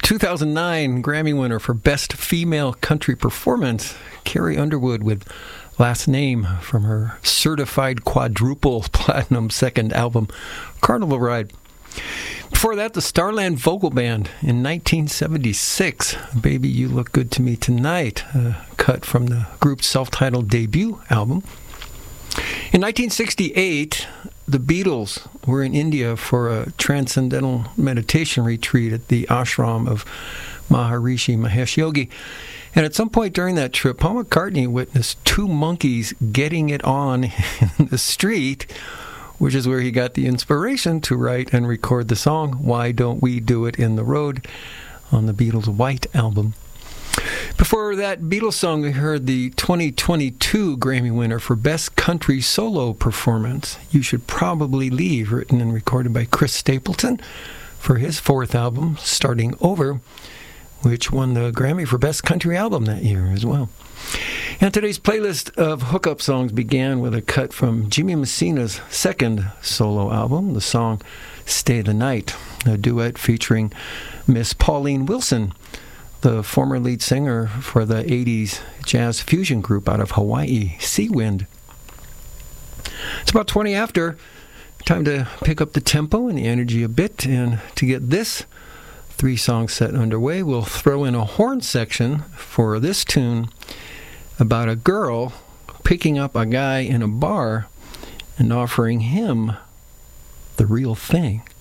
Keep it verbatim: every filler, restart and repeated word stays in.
two thousand nine Grammy winner for Best Female Country Performance, Carrie Underwood with Last Name from her certified quadruple platinum second album, Carnival Ride. Before that, the Starland Vocal Band in nineteen seventy-six, Baby You Look Good to Me Tonight, a cut from the group's self-titled debut album. In nineteen sixty-eight, the Beatles were in India for a transcendental meditation retreat at the ashram of Maharishi Mahesh Yogi. And at some point during that trip, Paul McCartney witnessed two monkeys getting it on in the street, which is where he got the inspiration to write and record the song Why Don't We Do It in the Road on the Beatles' White Album. Before that Beatles song, we heard the twenty twenty-two Grammy winner for Best Country Solo Performance, You Should Probably Leave, written and recorded by Chris Stapleton for his fourth album, Starting Over, which won the Grammy for Best Country Album that year as well. And today's playlist of hookup songs began with a cut from Jimmy Messina's second solo album, the song Stay the Night, a duet featuring Miss Pauline Wilson, the former lead singer for the eighties jazz fusion group out of Hawaii, Seawind. It's about twenty after. Time to pick up the tempo and the energy a bit, and to get this three-song set underway, we'll throw in a horn section for this tune about a girl picking up a guy in a bar and offering him the real thing.